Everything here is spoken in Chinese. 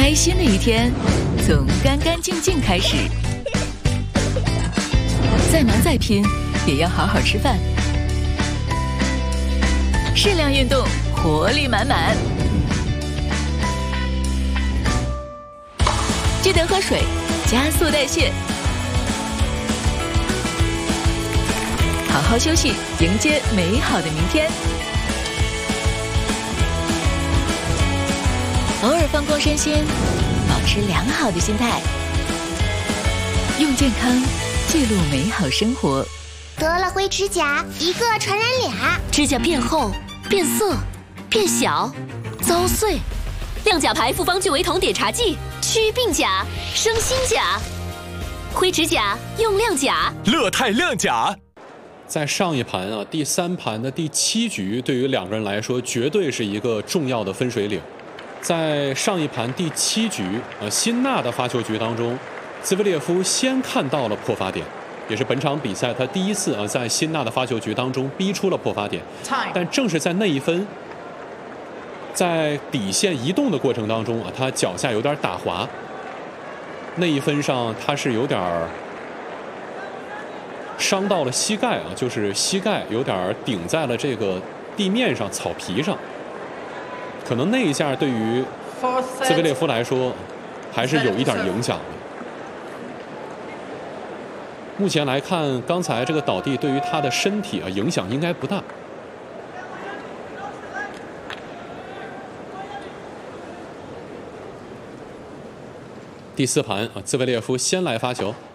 开心的一天从干干净净开始，再忙再拼也要好好吃饭，适量运动，活力满满。记得喝水，加速代谢。好好休息，迎接美好的明天。偶尔放空身心，保持良好的心态，用健康记录美好生活。 得了灰指甲，一个传染俩， 指甲变厚、变色、变小、遭碎。亮甲牌复方聚维酮碘茶剂，祛病甲，生新甲。灰指甲用亮甲， 乐泰亮甲。 在上一盘啊，第3盘的第7局，对于2个人来说，绝对是一个重要的分水岭。在上一盘第7局，辛纳的发球局当中，兹维列夫先看到了破发点，也是本场比赛他第一次在辛纳的发球局当中逼出了破发点。但正是在那一分，在底线移动的过程当中他脚下有点打滑，那一分上他是有点伤到了膝盖就是膝盖有点顶在了这个地面上草皮上。可能那一下对于兹维列夫来说还是有一点影响的。目前来看，刚才这个倒地对于他的身体影响应该不大。第4盘兹维列夫先来发球。